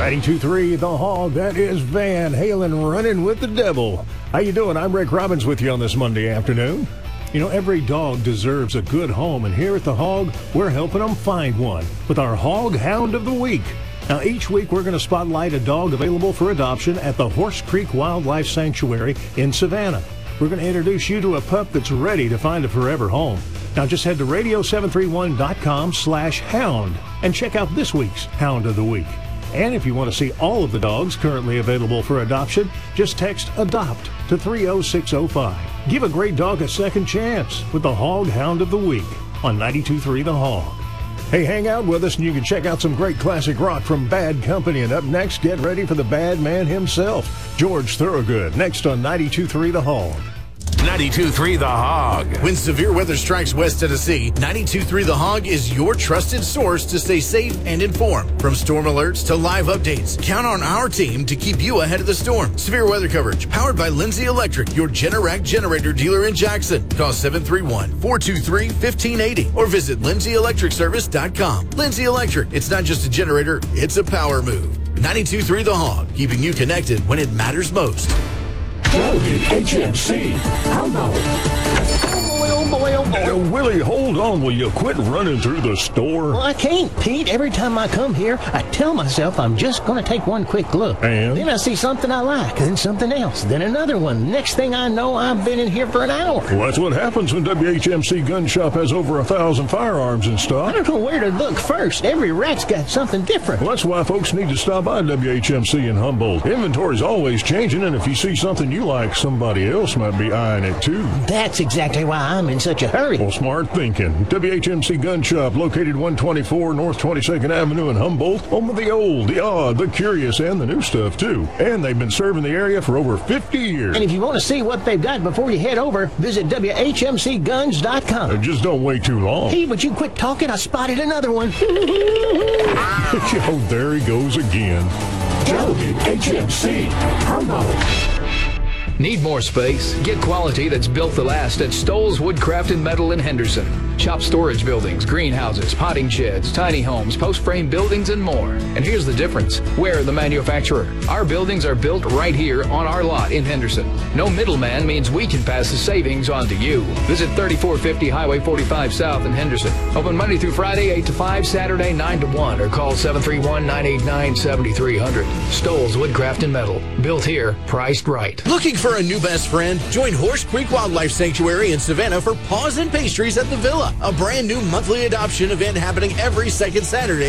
92.3 The Hog, that is Van Halen running with the devil. How you doing? I'm Rick Robbins with you on this Monday afternoon. You know, every dog deserves a good home, and here at The Hog, we're helping them find one with our Hog Hound of the Week. Now, each week we're going to spotlight a dog available for adoption at the Horse Creek Wildlife Sanctuary in Savannah. We're going to introduce you to a pup that's ready to find a forever home. Now just head to radio731.com/hound and check out this week's Hound of the Week. And if you want to see all of the dogs currently available for adoption, just text ADOPT to 30605. Give a great dog a second chance with the Hog Hound of the Week on 92.3 The Hog. Hey, hang out with us and you can check out some great classic rock from Bad Company. And up next, get ready for the bad man himself, George Thorogood, next on 92.3 The Hog. 92.3 The Hog. When severe weather strikes West Tennessee, 92.3 The Hog is your trusted source to stay safe and informed. From storm alerts to live updates, count on our team to keep you ahead of the storm. Severe weather coverage powered by Lindsay Electric, your Generac generator dealer in Jackson. Call 731-423-1580 or visit lindsay-electricservice.com. Lindsay Electric, it's not just a generator, it's a power move. 92.3 The Hog, keeping you connected when it matters most. WHMC. How about it? Willie, hold on. Will you quit running through the store? Well, I can't, Pete. Every time I come here, I tell myself I'm just going to take one quick look. And? Then I see something I like, then something else, then another one. Next thing I know, I've been in here for an hour. Well, that's what happens when WHMC Gun Shop has over 1,000 firearms in I stock. don't know where to look first. Every rack's got something different. Well, that's why folks need to stop by WHMC in Humboldt. Inventory's always changing, and if you see something you like, somebody else might be eyeing it too. That's exactly why I'm in such a hurry. Well, smart thinking. WHMC Gun Shop, located 124 North 22nd Avenue in Humboldt, home of the old, the odd, the curious, and the new stuff too. And they've been serving the area for over 50 years. And if you want to see what they've got before you head over, visit WHMCguns.com. Just don't wait too long. Hey, would you quit talking? I spotted another one. Oh, there he goes again. WHMC. How about it? Need more space? Get quality that's built to last at Stoll's Woodcraft and Metal in Henderson. Shop storage buildings, greenhouses, potting sheds, tiny homes, post-frame buildings, and more. And here's the difference. We're the manufacturer. Our buildings are built right here on our lot in Henderson. No middleman means we can pass the savings on to you. Visit 3450 Highway 45 South in Henderson. Open Monday through Friday, 8 to 5, Saturday, 9 to 1, or call 731-989-7300. Stoll's Woodcraft and Metal. Built here, priced right. Looking for a new best friend? Join Horse Creek Wildlife Sanctuary in Savannah for Paws and Pastries at the Villa, a brand new monthly adoption event happening every second Saturday